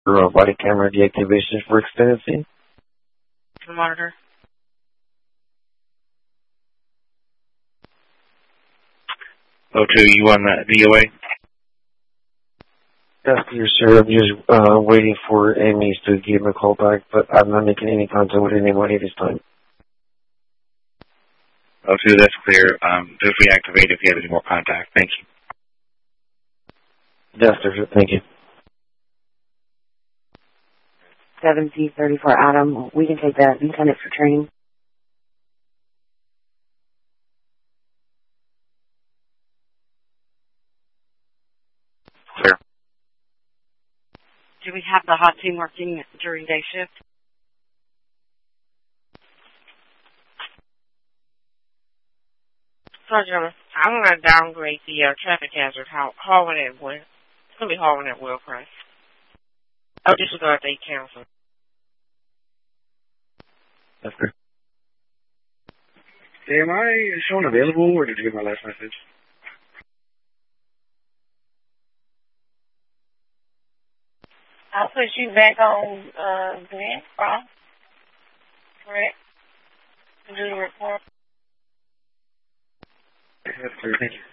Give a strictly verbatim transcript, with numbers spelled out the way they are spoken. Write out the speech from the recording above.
For uh, body camera deactivation for extended scene. The monitor. oh two, you on that D O A? Yes, dear sir. I'm just uh, waiting for Amy to give me a call back, but I'm not making any contact with anybody this time. oh two, that's clear. Um, just reactivate if you have any more contact. Thank you. Yes, sir. Thank you. seven C thirty-four Adam. We can take that intended for training. Clear. Do we have the hot team working during day shift? Sergeant, I'm going to downgrade the uh, traffic hazard, how, hauling at Will. It's going to be hauling at Will Price. Oh, disregard the council. That's good. Hey, am I showing available, or did you get my last message? I'll put you back on uh, Glenn Frost. Correct? To do the report. That's clear. Thank you.